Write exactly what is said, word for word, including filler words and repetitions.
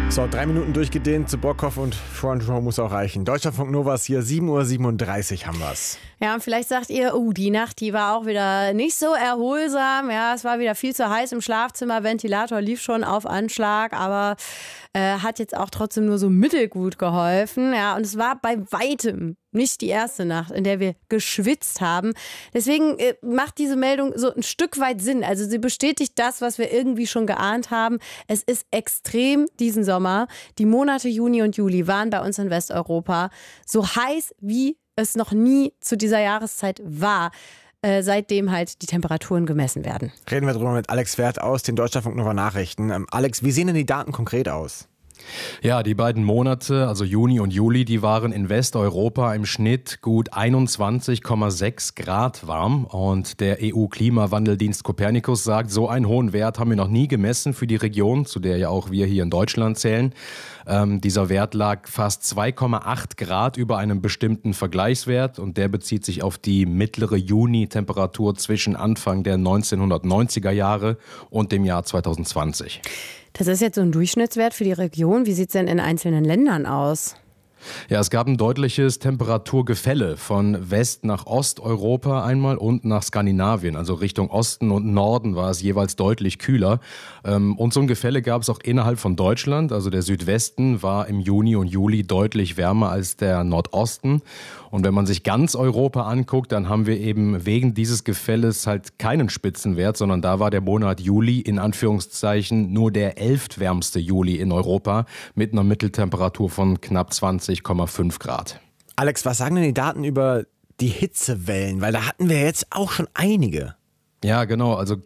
So, drei Minuten durchgedehnt zu Brockhoff und Front-Row muss auch reichen. Deutschlandfunk Novas hier, sieben Uhr siebenunddreißig haben wir's. Ja, und vielleicht sagt ihr, oh, die Nacht, die war auch wieder nicht so erholsam. Ja, es war wieder viel zu heiß im Schlafzimmer. Ventilator lief schon auf Anschlag, aber äh, hat jetzt auch trotzdem nur so mittelgut geholfen. Ja, und es war bei weitem nicht die erste Nacht, in der wir geschwitzt haben. Deswegen äh, macht diese Meldung so ein Stück weit Sinn. Also sie bestätigt das, was wir irgendwie schon geahnt haben. Es ist extrem diesen Sommer. Die Monate Juni und Juli waren bei uns in Westeuropa so heiß, wie es noch nie zu dieser Jahreszeit war, äh, seitdem halt die Temperaturen gemessen werden. Reden wir drüber mit Alex Wert aus den Deutschlandfunk Nova Nachrichten. Ähm, Alex, wie sehen denn die Daten konkret aus? Ja, die beiden Monate, also Juni und Juli, die waren in Westeuropa im Schnitt gut einundzwanzig Komma sechs Grad warm. Und der E U-Klimawandeldienst Copernicus sagt, so einen hohen Wert haben wir noch nie gemessen für die Region, zu der ja auch wir hier in Deutschland zählen. Ähm, dieser Wert lag fast zwei Komma acht Grad über einem bestimmten Vergleichswert und der bezieht sich auf die mittlere Juni-Temperatur zwischen Anfang der neunzehnhundertneunziger Jahre und dem Jahr zweitausendzwanzig. Das ist jetzt so ein Durchschnittswert für die Region. Wie sieht es denn in einzelnen Ländern aus? Ja, es gab ein deutliches Temperaturgefälle von West nach Osteuropa einmal und nach Skandinavien. Also Richtung Osten und Norden war es jeweils deutlich kühler. Und so ein Gefälle gab es auch innerhalb von Deutschland. Also der Südwesten war im Juni und Juli deutlich wärmer als der Nordosten. Und wenn man sich ganz Europa anguckt, dann haben wir eben wegen dieses Gefälles halt keinen Spitzenwert, sondern da war der Monat Juli in Anführungszeichen nur der elftwärmste Juli in Europa mit einer Mitteltemperatur von knapp zwanzig Komma fünf Grad. Alex, was sagen denn die Daten über die Hitzewellen? Weil da hatten wir jetzt auch schon einige. Ja, genau. Also